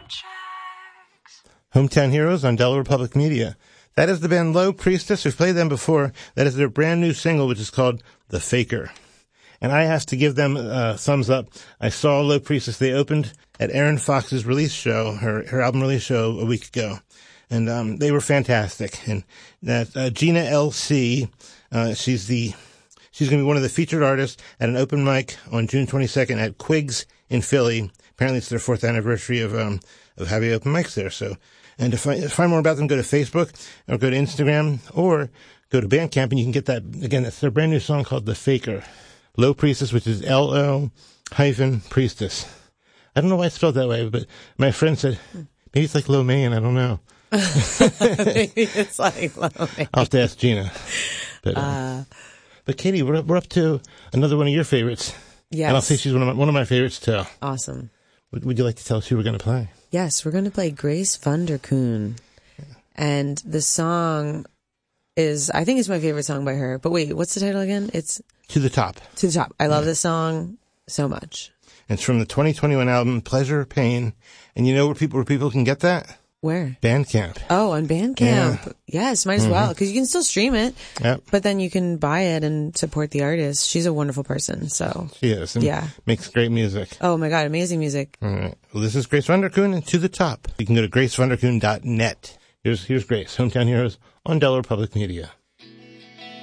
Hometown Heroes on Delaware Public Media. That is the band Low Priestess. We've played them before. That is their brand new single, which is called The Faker. And I have to give them a thumbs up. I saw Low Priestess. They opened at Erin Fox's release show, her album release show a week ago. And they were fantastic. And that Gina L.C., she's going to be one of the featured artists at an open mic on June 22nd at Quigs in Philly. Apparently it's their 4th anniversary of having open mics there. So, and to find more about them, go to Facebook or go to Instagram or go to Bandcamp, and you can get that. Again, that's their brand new song called The Faker. Low Priestess, which is LO-Priestess. I don't know why it's spelled that way, but my friend said, maybe it's like Lo Mein, I don't know. Maybe it's like Lo Mein. I'll have to ask Gina. But Katie, we're up to another one of your favorites. Yes. And I'll say she's one of my favorites too. Awesome. Would you like to tell us who we're going to play? Yes, we're going to play Grace Vanderkoon. And the song I think it's my favorite song by her. But wait, what's the title again? It's To the Top. To the Top. I love this song so much. It's from the 2021 album Pleasure, Pain. And you know where people can get that? Where? Bandcamp. Oh, on Bandcamp. Yeah. Yes, might as well, because you can still stream it. Yep. But then you can buy it and support the artist. She's a wonderful person, so. She is. And yeah. Makes great music. Oh my God, amazing music. All right. Well, this is Grace Vanderkoon and To the Top. You can go to gracevanderkoon.net. Here's Grace, Hometown Heroes on Delaware Public Media.